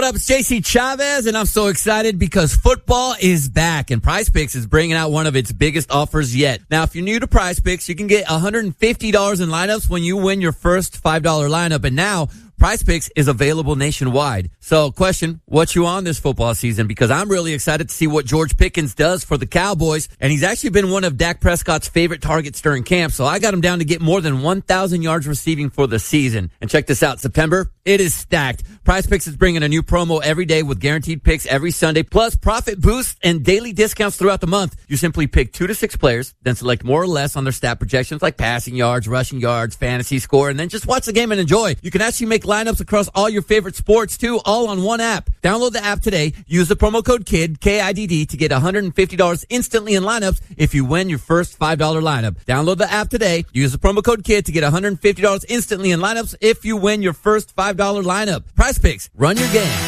up? It's JC Chavez, and I'm so excited because football is back, and Prize Picks is bringing out one of its biggest offers yet. Now, if you're new to Prize Picks, you can get $150 in lineups when you win your first $5 lineup, and now Prize Picks is available nationwide. So, question, what you on this football season? Because I'm really excited to see what George Pickens does for the Cowboys, and he's actually been one of Dak Prescott's favorite targets during camp, so I got him down to get more than 1,000 yards receiving for the season. And check this out, September, it is stacked. Prize Picks is bringing a new promo every day with guaranteed picks every Sunday, plus profit boosts and daily discounts throughout the month. You simply pick 2 to 6 players, then select more or less on their stat projections like passing yards, rushing yards, fantasy score, and then just watch the game and enjoy. You can actually make lineups across all your favorite sports too, all on one app. Download the app today. Use the promo code KIDD, KIDD, to get $150 instantly in lineups if you win your first $5 lineup. Download the app today. Use the promo code KIDD to get $150 instantly in lineups if you win your first $5 lineup. Prize Picks. Run your game.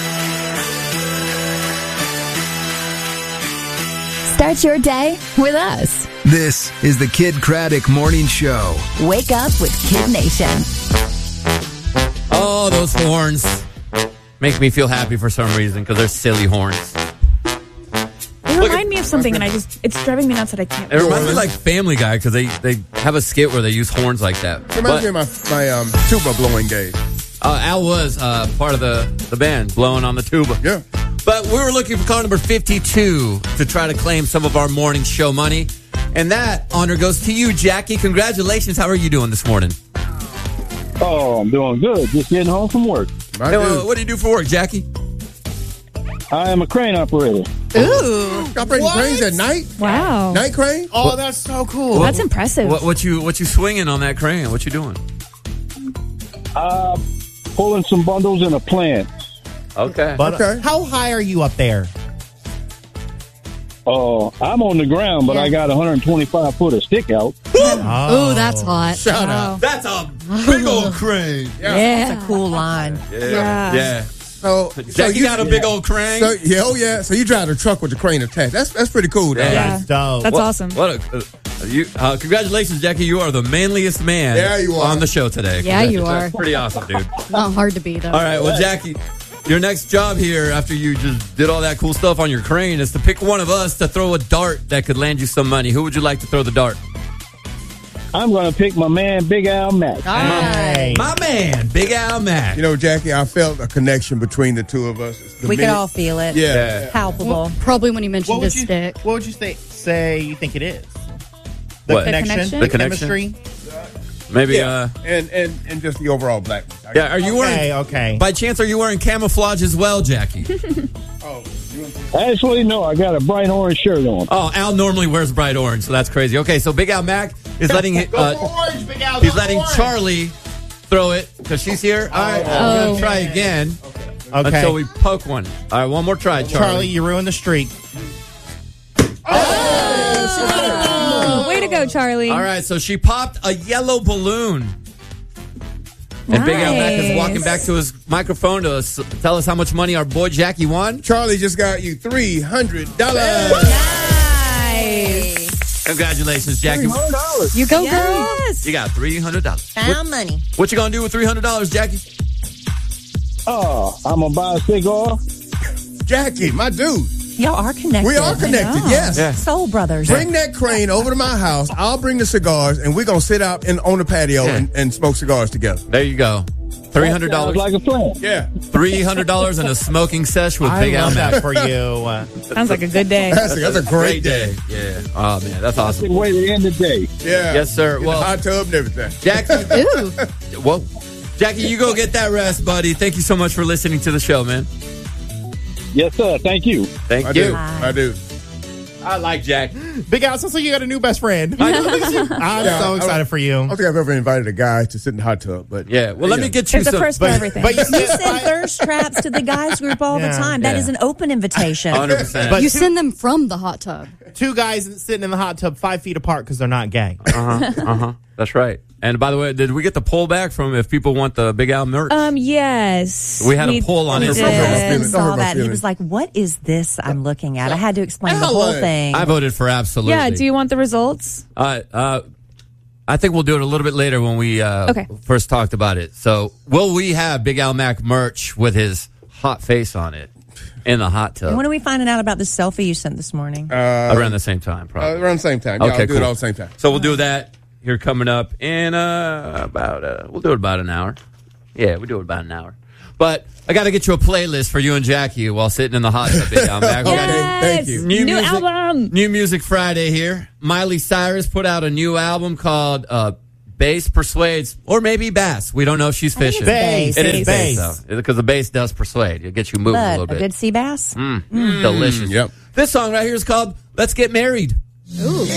Start your day with us. This is the Kid Craddock Morning Show. Wake up with Kid Nation. Oh, those horns make me feel happy for some reason because they're silly horns. They remind me of something, and it's driving me nuts that I can't. It reminds me like Family Guy because they have a skit where they use horns like that. It reminds me of my tuba blowing game. Al was part of the band blowing on the tuba. Yeah. But we were looking for call number 52 to try to claim some of our morning show money. And that honor goes to you, Jackie. Congratulations. How are you doing this morning? Oh, I'm doing good. Just getting home from work. What do you do for work, Jackie? I am a crane operator. Ooh. Operating cranes at night? Wow. Night crane? Oh, that's so cool. That's impressive. What you swinging on that crane? What you doing? Pulling some bundles in a plant. Okay. Okay. How high are you up there? Oh, I'm on the ground, but I got 125 foot of stick out. Oh, that's hot. Shout out. That's a big old crane. Yeah. That's a cool line. Yeah. So Jackie got a big old crane. So you drive a truck with the crane attached. That's pretty cool, though. Yeah. That's dope. That's awesome. Congratulations, Jackie. You are the manliest man on the show today. Yeah, you are. Pretty awesome, dude. Not hard to beat, though. All right, well, Jackie, your next job here after you just did all that cool stuff on your crane is to pick one of us to throw a dart that could land you some money. Who would you like to throw the dart? I'm going to pick my man, Big Al Mack. All right. My man, Big Al Mack. You know, Jackie, I felt a connection between the two of us. We could all feel it. Yeah. Palpable. Probably when he mentioned his stick. What would you say you think it is? The What? connection? The connection? Chemistry? Maybe, and just the overall blackness. yeah, are you wearing, Okay. by chance, are you wearing camouflage as well, Jackie? Actually, no, I got a bright orange shirt on. Oh, Al normally wears bright orange, so that's crazy. Okay, so Big Al Mack is letting Go for orange, Big Al. he's Go for letting orange. Charlie throw it because she's here. All right, we're going to try again Okay. until we poke one. All right, one more try, Charlie, you ruined the streak. Oh, way to go, Charlie. All right, so she popped a yellow balloon. And Big Al Mack is walking back to his microphone to tell us how much money our boy Jackie won. Charlie just got you $300. Nice. Congratulations, Jackie. $300. You go, girl. Yes. You got $300. Found money. What you gonna do with $300, Jackie? Oh, I'm going to buy a cigar. Jackie, my dude. Y'all are connected. We are connected, yes. Yeah. Soul brothers. Bring that crane over to my house. I'll bring the cigars, and we're going to sit out on the patio and smoke cigars together. There you go. Sounds $300. like a plan. Yeah. $300 and a smoking sesh with Big Al love Mack. that for you. Sounds like a good day. That's a great day. Yeah. Oh, man, that's awesome. Good way to end the day. Yeah. Yes, sir. In Well- the hot tub and everything. Jackie, Ooh. whoa. Jackie, you go get that rest, buddy. Thank you so much for listening to the show, man. Yes, sir. Thank you. Thank I you. do. I do. I like Jack. Big Al, sounds like you got a new best friend. I'm so excited for you. I don't think I've ever invited a guy to sit in the hot tub, but Yeah. Well, let me get you It's the some. first for everything. But you You said, send thirst traps to the guys group all the Yeah. time. That Yeah. is an open invitation. 100%. But You two- send them from the hot tub. two guys sitting in the hot tub 5 feet apart because they're not gay. That's right. And by the way, did we get the poll back from if people want the Big Al merch? Yes. We had a poll on He Instagram. did. Don't hurt Saw my that. And he feelings. was like, what is this I'm looking at? I had to explain the whole thing. I voted for absolutely. Yeah. Do you want the results? I think we'll do it a little bit later when we Okay. first talked about it. So, will we have Big Al Mack merch with his hot face on it in the hot tub. And when are we finding out about the selfie you sent this morning? Around the same time, probably. Around the same time. Okay, I'll do cool. it all at the same time. So we'll do that here coming up in we'll do it about an hour. Yeah, we'll do it about an hour. But I got to get you a playlist for you and Jackie while sitting in the hot tub. I'm back. Okay, Yes! thank you. New album. New Music Friday here. Miley Cyrus put out a new album called Bass Persuades, or maybe Bass. We don't know if she's fishing. Bass. It is Bass. bass, though, because the bass does persuade. It gets you moving a But little a bit. good sea bass? Delicious. Yep. This song right here is called Let's Get Married. Ooh.